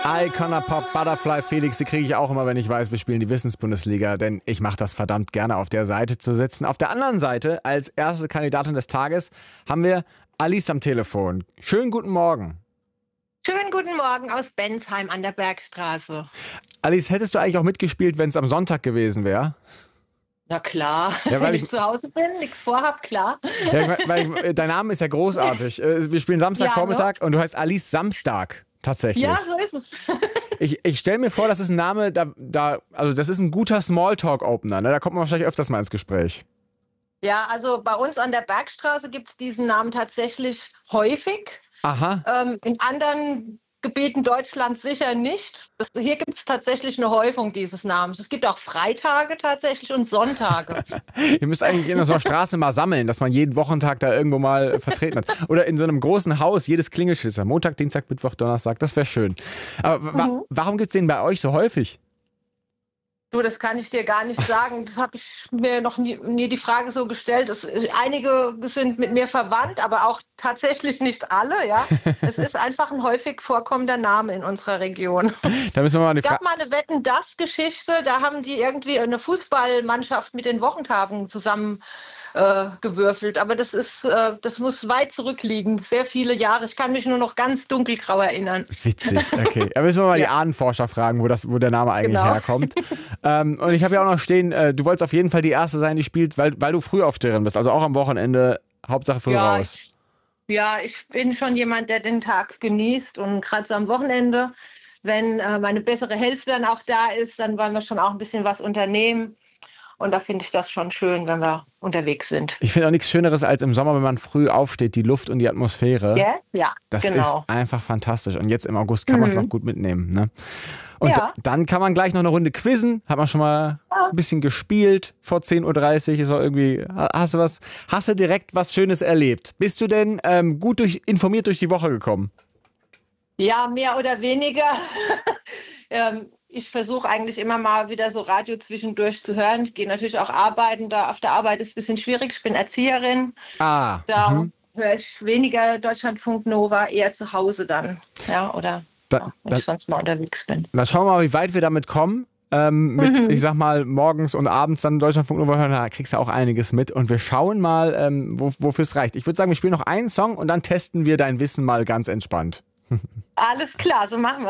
Icona Pop Butterfly Felix, die kriege ich auch immer, wenn ich weiß, wir spielen die Wissensbundesliga, denn ich mache das verdammt gerne, auf der Seite zu sitzen. Auf der anderen Seite, als erste Kandidatin des Tages, haben wir Alice am Telefon. Schönen guten Morgen. Schönen guten Morgen aus Bensheim an der Bergstraße. Alice, hättest du eigentlich auch mitgespielt, wenn es am Sonntag gewesen wäre? Na klar, Ja, wenn ich zu Hause bin, nichts vorhab, klar. Ja, dein Name ist ja großartig. Wir spielen Samstagvormittag und du heißt Alice Samstag. Tatsächlich. Ja, so ist es. Ich stelle mir vor, das ist ein Name, also das ist ein guter Smalltalk-Opener. Ne? Da kommt man wahrscheinlich öfters mal ins Gespräch. Ja, also bei uns an der Bergstraße gibt es diesen Namen tatsächlich häufig. Aha. In anderen Gebieten Deutschlands sicher nicht. Hier gibt es tatsächlich eine Häufung dieses Namens. Es gibt auch Freitage tatsächlich und Sonntage. Ihr müsst eigentlich in so einer Straße mal sammeln, dass man jeden Wochentag da irgendwo mal vertreten hat. Oder in so einem großen Haus jedes Klingelschild. Montag, Dienstag, Mittwoch, Donnerstag. Das wäre schön. Aber warum gibt es den bei euch so häufig? Du, das kann ich dir gar nicht sagen. Das habe ich mir noch nie die Frage so gestellt. Einige sind mit mir verwandt, aber auch tatsächlich nicht alle. Ja, es ist einfach ein häufig vorkommender Name in unserer Region. Da müssen wir mal Es gab mal eine Wetten-dass-Geschichte. Da haben die irgendwie eine Fußballmannschaft mit den Wochentagen zusammen gewürfelt. Aber das muss weit zurückliegen. Sehr viele Jahre. Ich kann mich nur noch ganz dunkelgrau erinnern. Witzig, okay. Da müssen wir mal die Ahnenforscher fragen, wo der Name eigentlich herkommt. Und ich habe ja auch noch stehen, du wolltest auf jeden Fall die Erste sein, die spielt, weil du Frühaufsteherin bist. Also auch am Wochenende, Hauptsache früh raus. Ich bin schon jemand, der den Tag genießt. Und gerade so am Wochenende, wenn meine bessere Hälfte dann auch da ist, dann wollen wir schon auch ein bisschen was unternehmen. Und da finde ich das schon schön, wenn wir unterwegs sind. Ich finde auch nichts Schöneres als im Sommer, wenn man früh aufsteht, die Luft und die Atmosphäre. Ja, das genau. ist einfach fantastisch. Und jetzt im August kann man es noch gut mitnehmen. Ne? Und dann kann man gleich noch eine Runde quizzen. Hat man schon mal ein bisschen gespielt vor 10:30 Uhr. Ist auch irgendwie, hast du direkt was Schönes erlebt? Bist du denn gut informiert durch die Woche gekommen? Ja, mehr oder weniger. Ich versuche eigentlich immer mal wieder so Radio zwischendurch zu hören. Ich gehe natürlich auch arbeiten. Da auf der Arbeit ist es ein bisschen schwierig. Ich bin Erzieherin. Da höre ich weniger Deutschlandfunk Nova, eher zu Hause dann. Ja, oder wenn ich sonst mal unterwegs bin. Dann schauen wir mal, wie weit wir damit kommen. Ich sag mal, morgens und abends dann Deutschlandfunk Nova hören, da kriegst du auch einiges mit. Und wir schauen mal, wofür es reicht. Ich würde sagen, wir spielen noch einen Song und dann testen wir dein Wissen mal ganz entspannt. Alles klar, so machen wir.